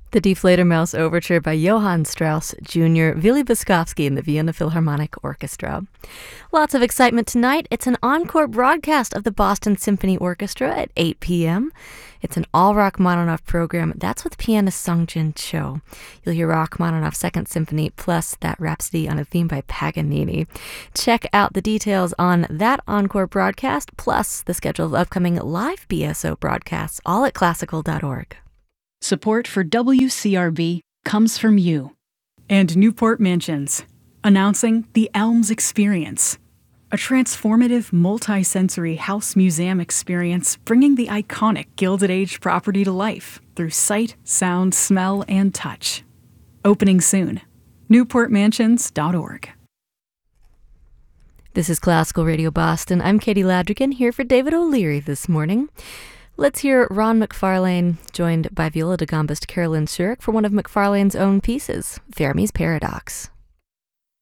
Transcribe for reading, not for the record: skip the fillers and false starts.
The Die Fledermaus Overture by Johann Strauss Jr., Willy Bukowski and the Vienna Philharmonic Orchestra. Lots of excitement tonight. It's an encore broadcast of the Boston Symphony Orchestra at 8 p.m. It's an all-rock Rachmaninoff program. That's with pianist Sung Jin Cho. You'll hear Rachmaninoff's Second Symphony plus that Rhapsody on a Theme by Paganini. Check out the details on that encore broadcast plus the schedule of upcoming live BSO broadcasts, all at classical.org. Support for WCRB comes from you. And Newport Mansions, announcing the Elms Experience, a transformative multi-sensory house museum experience bringing the iconic Gilded Age property to life through sight, sound, smell, and touch. Opening soon. NewportMansions.org. This is Classical Radio Boston. I'm Katie Ladrigan, here for David O'Leary this morning. Let's hear Ron McFarlane, joined by viola da gambist Carolyn Shurek for one of McFarlane's own pieces, Fermi's Paradox.